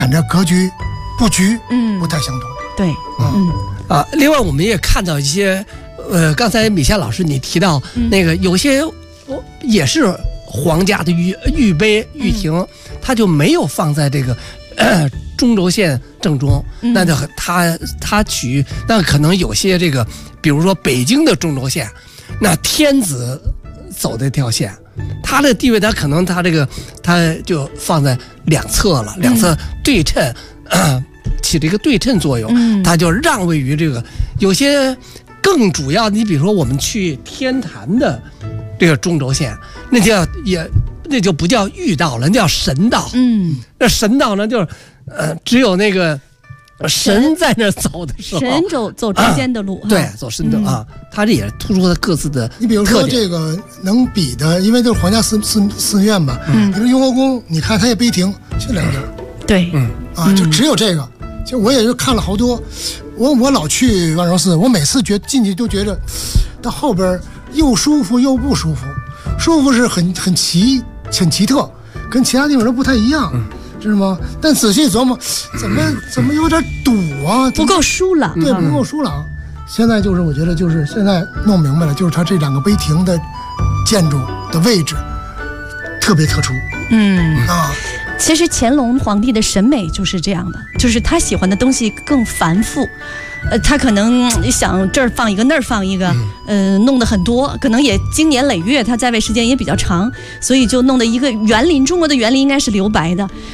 这格局、布局不太相同。 对， 另外我们也看到一些，刚才米夏老师你提到那个有些也是皇家的御碑御庭，它就没有放在这个中轴线正中，那就它取那可能有些这个，比如说北京的中轴线，那天子走的这条线，它的地位它可能它就放在两侧了，两侧对称，起这个对称作用，它就让位于这个有些更主要。你比如说我们去天坛的这个中轴线，那就不叫御道了，那叫神道。那神道呢，就是只有那个神在那走的时候， 神走中间的路， 对，走神道啊，它这也突出了各自的特点。 你比如说这个能比的，因为都是皇家寺院吧，比如雍和宫，你看它也碑亭，就两点， 对， 就只有这个。其实我也是看了好多，我老去万寿寺，我每次进去都觉得到后边又舒服又不舒服。舒服是很奇特，跟其他地方都不太一样，知道吗？但仔细琢磨，怎么有点堵啊？ 不够疏朗， 对，不够疏朗。现在就是我觉得就是现在弄明白了，就是它这两个碑亭的建筑的位置特别特殊。 其实乾隆皇帝的审美就是这样的，就是他喜欢的东西更繁复，他可能想这儿放一个那儿放一个，弄得很多，可能也经年累月，他在位时间也比较长，所以就弄得一个园林，中国的园林应该是留白的。